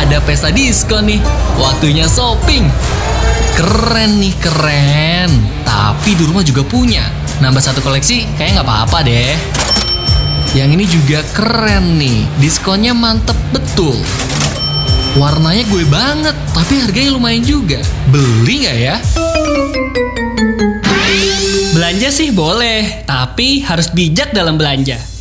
ada pesta diskon nih. Waktunya shopping. Keren nih, keren. Tapi di rumah juga punya. Nambah satu koleksi kayaknya nggak apa-apa deh. Yang ini juga keren nih. Diskonnya mantep betul. Warnanya gue banget, tapi harganya lumayan juga. Beli nggak ya? Belanja sih boleh, tapi harus bijak dalam belanja.